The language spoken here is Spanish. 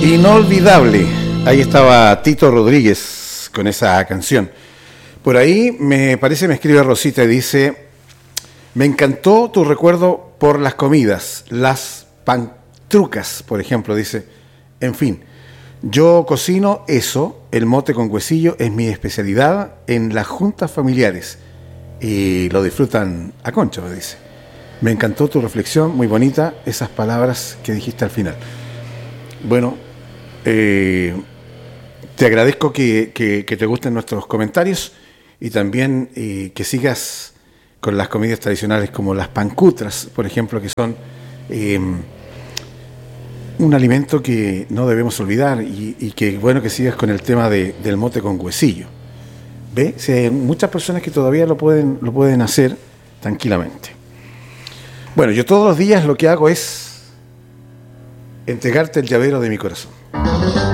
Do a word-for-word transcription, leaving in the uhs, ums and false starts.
Inolvidable. Ahí estaba Tito Rodríguez con esa canción. Por ahí me parece, me escribe Rosita y dice: me encantó tu recuerdo por las comidas, las pantrucas, por ejemplo, dice. En fin, yo cocino eso, el mote con huesillo es mi especialidad en las juntas familiares y lo disfrutan a concho, me dice. Me encantó tu reflexión, muy bonita, esas palabras que dijiste al final. Bueno, eh, te agradezco que, que, que te gusten nuestros comentarios y también eh, que sigas con las comidas tradicionales como las pancutras, por ejemplo, que son eh, un alimento que no debemos olvidar y, y que bueno que sigas con el tema de, del mote con huesillo. ¿Ve? Si hay muchas personas que todavía lo pueden, lo pueden hacer tranquilamente. Bueno, yo todos los días lo que hago es entregarte el llavero de mi corazón.